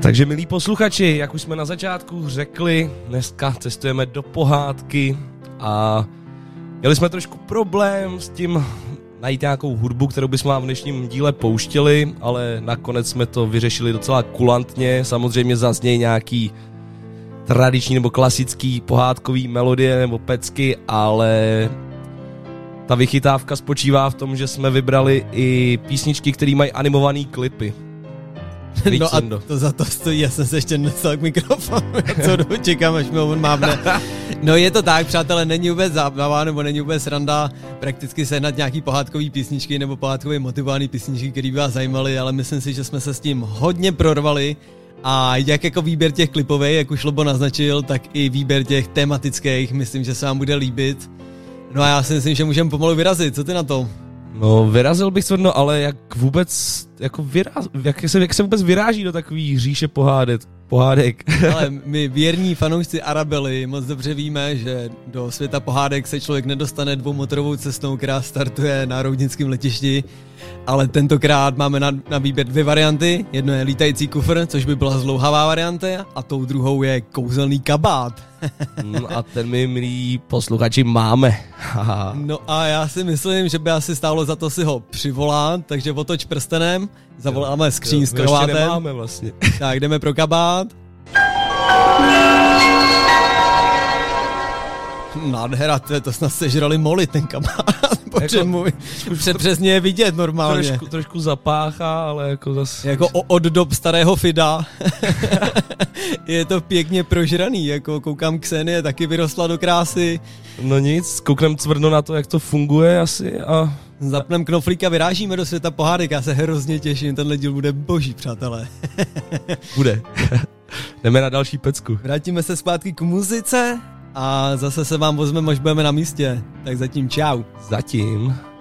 Takže milí posluchači, jak už jsme na začátku řekli, dneska cestujeme do pohádky a měli jsme trošku problém s tím najít nějakou hudbu, kterou bychom vám v dnešním díle pouštěli, ale nakonec jsme to vyřešili docela kulantně, samozřejmě zaznějí nějaký tradiční nebo klasický pohádkový melodie nebo pecky, ale ta vychytávka spočívá v tom, že jsme vybrali i písničky, které mají animované klipy. No a to za to stojí, já jsem se ještě nestal k mikrofonu, co dobu čekám, až mi on mávne. No je to tak, přátelé, není vůbec zábava, nebo není vůbec sranda prakticky sehnat nějaký pohádkový písničky nebo pohádkový motivovaný písničky, který by vás zajímaly, ale myslím si, že jsme se s tím hodně prorvali a jak jako výběr těch klipových, jak už Lobo naznačil, tak i výběr těch tematických, myslím, že se vám bude líbit. No a já si myslím, že můžeme pomalu vyrazit, co ty na to? No, vyrazil bych tvrdno, ale jak vůbec, jako jak se vůbec vyráží do takových říše pohádek. Ale my věrní fanoušci Arabely moc dobře víme, že do světa pohádek se člověk nedostane dvoumotorovou cestou, která startuje na roudnickém letišti, ale tentokrát máme na výběr dvě varianty. Jedno je lítající kufr, což by byla zlouhavá varianta, a tou druhou je kouzelný kabát. A ten my, milí posluchači, máme. No a já si myslím, že by asi stálo za to si ho přivolat, takže otoč prstenem, zavoláme skříň s kabátem. Ještě nemáme vlastně. Tak jdeme pro kabát. Nádhera, to snad sežrali moly ten kabát, protože můj přesně je vidět normálně. Trošku zapáchá, ale jako zase... Jako od dob starého Fida. Je to pěkně prožraný, jako koukám, Ksenie taky vyrostla do krásy. No nic, kouknem tvrdno na to, jak to funguje asi a... Zapnem knoflík a vyrážíme do světa pohádek, já se hrozně těším, tenhle díl bude boží, přátelé. Bude. Jdeme na další pecku. Vrátíme se zpátky k muzice a zase se vám ozveme, až budeme na místě. Tak zatím čau. Zatím.